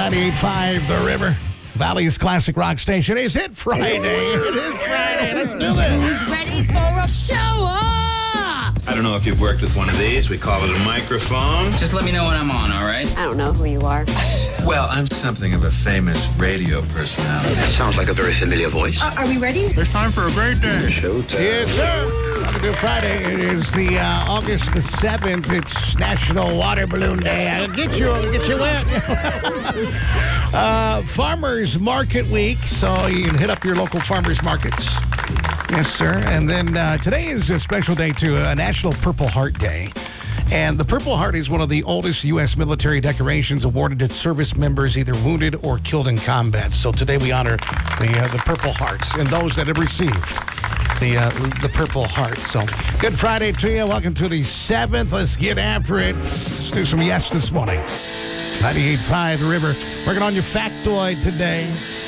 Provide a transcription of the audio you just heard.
98.5 The River, Valley's classic rock station. Is it Friday? It is Friday. Let's do this. Who's ready for a show up? I don't know if you've worked with one of these. We call it a microphone. Just let me know when I'm on, all right? I don't know who you are. Well, I'm something of a famous radio personality. That sounds like a very familiar voice. Are we ready? It's time for a great day. Showtime. Yes, sir. Welcome to Friday. It is the August the 7th. It's National Water Balloon Day. I'll get you wet. Farmers Market Week, so you can hit up your local farmers markets. Yes, sir. And then today is a special day, too, National Purple Heart Day. And the Purple Heart is one of the oldest U.S. military decorations awarded to service members either wounded or killed in combat. So today we honor the Purple Hearts and those that have received the Purple Heart. So good Friday to you. Welcome to the 7th. Let's get after it. Let's do some yes this morning. 98.5 The River. Working on your factoid today.